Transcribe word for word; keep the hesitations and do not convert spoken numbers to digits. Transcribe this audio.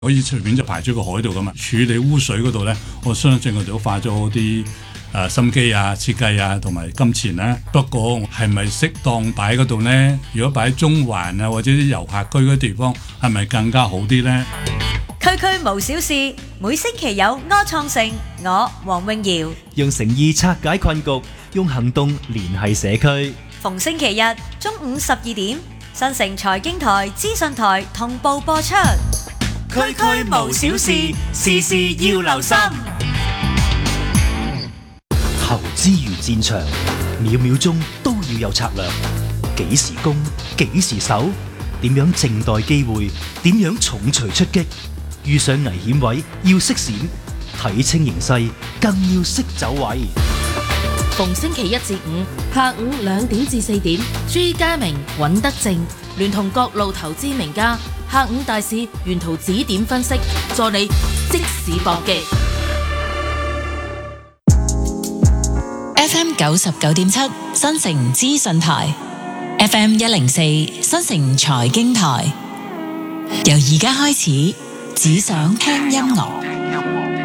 可以隨便就排出個海度噶嘛。處理污水嗰度呢，我相信佢哋都花咗好啲誒心機啊、設計啊同埋金錢啦。不過係咪適當擺嗰度呢？如果擺喺中環啊或者啲遊客區嗰啲地方，係咪更加好啲呢？ 區區無小事，每星期有柯創盛，我黃詠瑤用誠意拆解困局，用行動聯繫社區。 逢星期日中午十二點，新城財經台、資訊台同步播出。 區區無小事，事事要留心。 投資如戰場，秒秒鐘都要有策略。幾時攻，幾時守，點樣靜待機會，點樣重錘出擊。遇上危險位要識閃，睇清形勢更要識走位。 逢星期一至五下午兩點至四點，朱家明、尹德正聯同各路投資名家，下午大市沿途指點分析，助你即時搏擊。 F M 九十九點七新城資訊台 ，F M 一零四新城財經台，由而家開始，只想聽音樂。